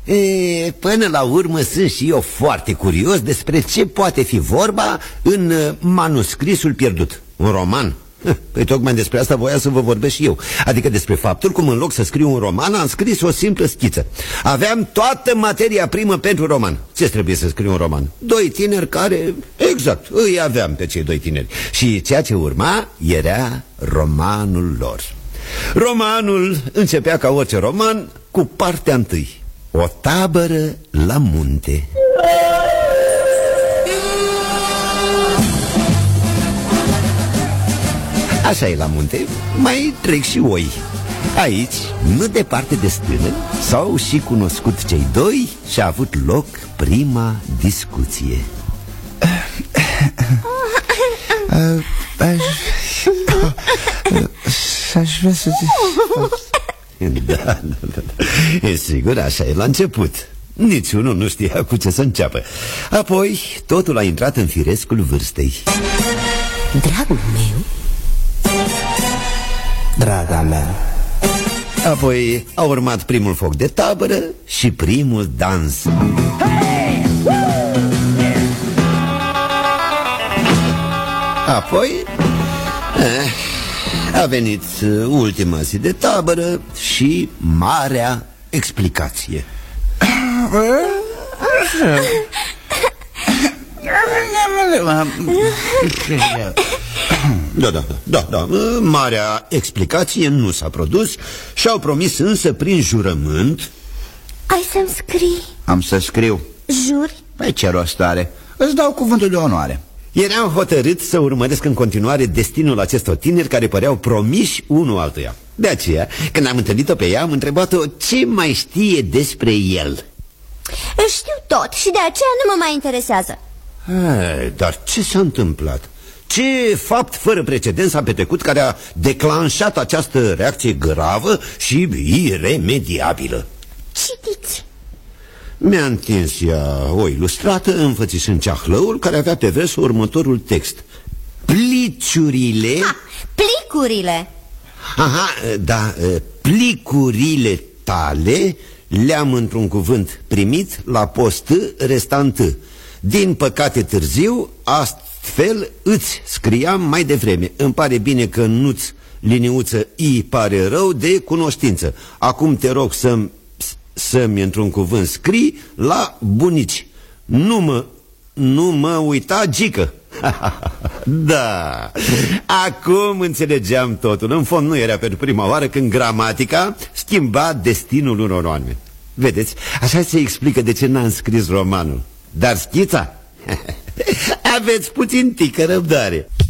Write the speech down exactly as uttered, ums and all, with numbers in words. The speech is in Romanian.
E, până la urmă sunt și eu foarte curios despre ce poate fi vorba în manuscrisul pierdut. Un roman? Păi tocmai despre asta voia să vă vorbesc și eu. Adică despre faptul cum în loc să scriu un roman am scris o simplă schiță. Aveam toată materia primă pentru roman. Ce trebuie să scriu un roman? Doi tineri care, exact, îi aveam pe cei doi tineri. Și ceea ce urma era romanul lor. Romanul începea ca orice roman cu partea întâi: o tabără la munte. Așa e la munte, mai trec și oi. Aici, nu departe de stână, s-au și cunoscut cei doi și a avut loc prima discuție. Aș vrea să... Da, da, da. E sigur, așa e la început. Niciunul nu știa cu ce să înceapă. Apoi, totul a intrat în firescul vârstei. Dragul meu, draga mea. Apoi a urmat primul foc de tabără și primul dans. Apoi eh, a venit ultima zi de tabără și marea explicație. Da, da, da, da. Marea explicație nu s-a produs și au promis însă prin jurământ. ai să-mi scrii? Am să scriu. Juri? Păi ce rost are? Îți dau cuvântul de onoare. Eram hotărât să urmăresc în continuare destinul acestor tineri care păreau promiși unul altuia. De aceea, când am întâlnit-o pe ea, am întrebat-o ce mai știe despre el. Știu tot și de aceea nu mă mai interesează. Hai, dar ce s-a întâmplat? Ce fapt fără precedent s-a petrecut care a declanșat această reacție gravă și iremediabilă? Citiți. Mi-a întins ea o ilustrată înfățișând ceahlăul care avea pe versul următorul text: Pliciurile... Ha, plicurile. Aha, da, plicurile tale le-am într-un cuvânt primit la post restant. Din păcate târziu, astfel îți scriam mai devreme. Îmi pare bine că nu-ți liniuță I pare rău de cunoștință. Acum te rog să-mi să-mi într-un cuvânt scrii la bunici. Nu mă, nu mă uita, gică. Da, acum înțelegeam totul. În fond nu era pentru prima oară când gramatica schimba destinul unor oameni. Vedeți, așa se explică de ce n-am scris romanul. Dar schița? Aveți puțin tică răbdare.